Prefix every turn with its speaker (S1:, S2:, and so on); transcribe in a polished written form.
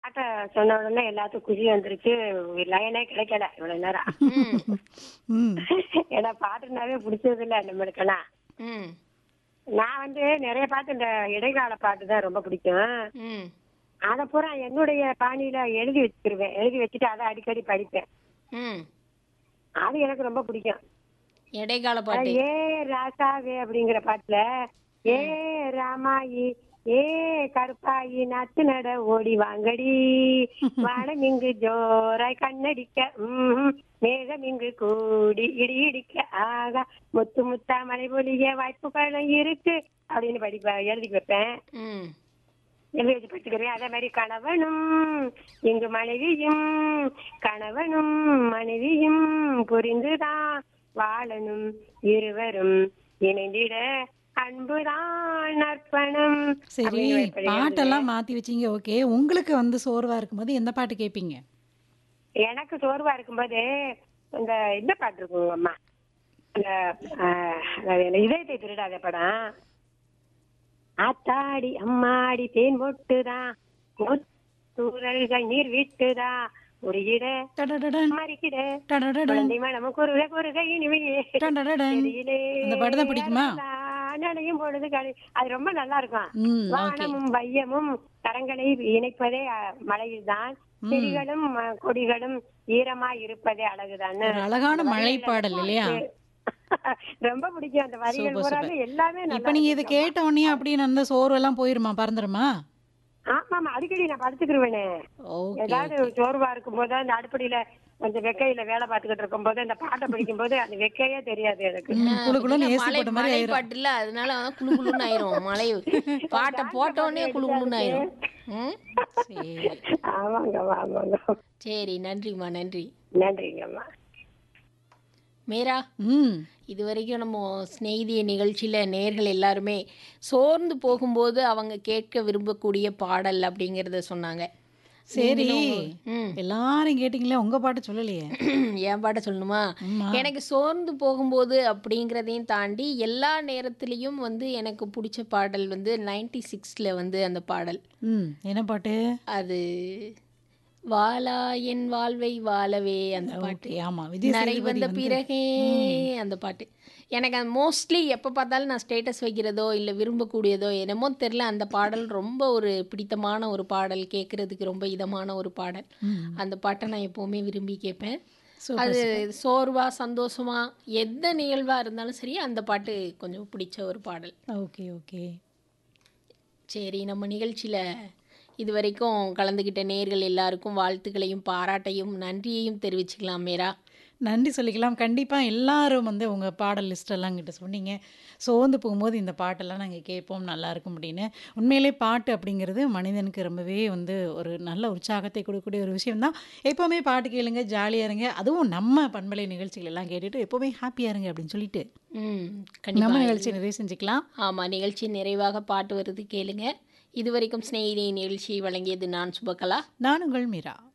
S1: பாட்டை சொன்ன உடனே எல்லாத்துக்கும் குஷி வந்துருச்சு. லைனே கிடைக்கல இவ்வளவு நேரம்.
S2: ம்.
S3: ம்.
S1: ஏன்னா பாட்டுனாவே பிடிச்சது இல்ல நம்மளுக்கெல்லாம்.
S2: ம்.
S1: நான் நிறைய பாட்டு இந்த இடைக்கால பாட்டு தான் ரொம்ப பிடிக்கும்.
S2: ம்.
S1: அதை பூரா என்னுடைய பாணியில எழுதி வச்சிருவேன். எழுதி வச்சுட்டு அதை அடிக்கடி படிப்பேன்.
S2: ம்.
S1: அது எனக்கு ரொம்ப பிடிக்கும்.
S2: இடைக்கால பாட்டு.
S1: ஏ ராசாவே அப்படிங்கிற பாட்டுல ஏ ராமாயி ஏ கருப்பாயி நாத்து நட ஓடி வாங்கடி வானம் இங்கு ஜோராய் கண்ணடிக்க மேகம் இங்கு கூடி இடி இடிக்க ஆகா முத்து முத்தா மலை பொழிய வாய்ப்புகளும் இருக்கு அப்படின்னு எழுதி வைப்பேன்.
S2: ம்.
S1: எழுதி வச்சு படிச்சுக்கிறேன். அதே மாதிரி கணவனும் இங்கு மனைவியும் கணவனும் மனைவியும் புரிந்துதான் வாழணும் இருவரும் இணைந்திட அன்புதான் அர்ப்பணம்.
S3: சரி,
S1: அப்படின்னு
S3: பாட்டெல்லாம் மாத்தி வச்சீங்க. ஓகே, உங்களுக்கு சோர்வா இருக்கும்போது எந்த பாட்டு கேட்பீங்க?
S1: எனக்கு சோர்வா இருக்கும்போது இந்த பாட்டு இருக்கும் அம்மா. அந்த இதயத்தை திருடாத படம். ஆத்தாடி அம்மாடி தேன் பொட்டுதான் தூரல்கள் நீர் விட்டுதான் ஒரு இட
S3: டடடடன்,
S1: மறிக்கிட
S3: டடடடன்,
S1: குழந்தை மனம் குறுக குறுக இனிமையே
S3: டடடடன்.
S1: தெரியலே
S3: அந்த பாட்டு தான் பிடிக்குமா?
S1: நினையும் பொழுது அது ரொம்ப நல்லா இருக்கும்.
S3: ம், ஓகே.
S1: வானமும் வையமும் கரங்களை இணைப்பதே மழையில்தான். செடிகளும் கொடிகளும் ஈரமா இருப்பதே அழகுதான்.
S3: ஒரு அழகான மழை பாடல் இல்லையா?
S1: ரொம்ப பிடிக்கும் அந்த வரிகள்
S3: சூப்பர்,
S1: பூராமே.
S3: சூப்பர்.
S1: எல்லாமே
S3: இப்ப
S1: நல்லா
S3: நீங்க இதை
S1: இருக்கும்.
S3: கேட்ட உடனே அப்படியே அந்த சோர்வெல்லாம் போயிருமா, பறந்துருமா?
S1: ஆமாமா, அடிக்கடி நான் படுத்துக்கிருவேனே.
S3: ஓகே,
S1: ஏதாவது சோர்வா இருக்கும் போது அந்த அடுப்படியில கொஞ்சம் வெக்கையில வேலை பார்த்துக்கிட்டு இருக்கும் போது இந்த பாட்டை படிக்கும் போது அந்த வெக்கையே தெரியாது எனக்கு.
S3: குளு குளுன்னு
S2: பாத்தீங்களா,
S3: ஏசி
S2: மலை
S3: போட்ட மாதிரி
S2: மலை
S3: ஆயிரும்.
S2: பாட்டு இல்ல, அதனால குளு குளுன்னு ஆயிரும். மலை பாட்டை போட்ட உடனே குளு குளுன்னு ஆயிரும். ம். சரி
S1: ஆமாங்கம்மா ஆமாங்க.
S2: சரி, நன்றிம்மா, நன்றி.
S1: நன்றிங்கம்மா.
S2: மீரா,
S3: ம்.
S2: இது வரைக்கும் நம்ம ஸ்நேகிதிய நிகழ்ச்சியில் நேர்கள் எல்லாருமே சோர்ந்து போகும்போது அவங்க கேட்க விரும்பக்கூடிய பாடல் அப்படிங்கிறத சொன்னாங்க.
S3: சரி,
S2: ம்.
S3: எல்லாரும் கேட்டீங்களே, உங்க பாட்டு சொல்லலையே.
S2: என் பாட்ட சொல்லணுமா?
S3: ஆமா.
S2: எனக்கு சோர்ந்து போகும்போது அப்படிங்கிறதையும் தாண்டி எல்லா நேரத்துலையும் எனக்கு பிடிச்ச பாடல் 96ல் அந்த பாடல்.
S3: என்ன பாட்டு?
S2: அது வாழா என் வாழ்வை வாழவே அந்த பாட்டு.
S3: ஓகே, ஆமா. விஜய்
S2: நிறை
S3: சேதுபதி
S2: வந்த பிறகே அந்த பாட்டு. எனக்கு அது மோஸ்ட்லி எப்போ பார்த்தாலும் நான் ஸ்டேட்டஸ் வைக்கிறதோ இல்லை விரும்பக்கூடியதோ என்னமோ தெரில, அந்த பாடல் ரொம்ப ஒரு பிடித்தமான ஒரு பாடல், கேட்குறதுக்கு ரொம்ப இதமான ஒரு பாடல். அந்த பாட்டை நான் எப்போவுமே விரும்பி கேட்பேன்.
S3: சூப்பர்,
S2: அது
S3: சூப்பர்.
S2: சோர்வா சந்தோஷமா எந்த நிகழ்வாக இருந்தாலும் சரி, அந்த பாட்டு கொஞ்சம் பிடிச்ச ஒரு பாடல்.
S3: Okay, okay.
S2: சரி, நம்ம நிகழ்ச்சியில் இது வரைக்கும் கலந்துக்கிட்ட நேர்கள் எல்லாருக்கும் வாழ்த்துக்களையும் பாராட்டையும் நன்றியையும் தெரிவிச்சுக்கலாம். மீரா,
S3: நன்றி சொல்லிக்கலாம். கண்டிப்பாக எல்லாரும் உங்கள் பாடல் லிஸ்டெல்லாம் கிட்ட சொன்னீங்க. சோர்ந்து போகும்போது இந்த பாட்டெல்லாம் நாங்கள் கேட்போம், நல்லாயிருக்கும் அப்படின்னு. உண்மையிலே பாட்டு அப்படிங்கிறது மனிதனுக்கு ரொம்பவே ஒரு நல்ல உற்சாகத்தை கொடுக்கக்கூடிய ஒரு விஷயம்தான். எப்போவுமே பாட்டு கேளுங்க, ஜாலியாக இருங்க. அதுவும் நம்ம பண்பலை நிகழ்ச்சிகள் எல்லாம் கேட்டுட்டு எப்போவுமே ஹாப்பியாக இருங்க அப்படின்னு சொல்லிட்டு நம்ம
S2: கண்டிப்பாக
S3: நிகழ்ச்சியை நிறைவு செஞ்சுக்கலாம்.
S2: ஆமாம், நிகழ்ச்சி நிறைவாக பாட்டு வருது கேளுங்க. இதுவரைக்கும் ஸ்நேகிதி நிகழ்ச்சியை வழங்கியது நான் சுபகலா.
S3: நான் உங்கள் மீரா.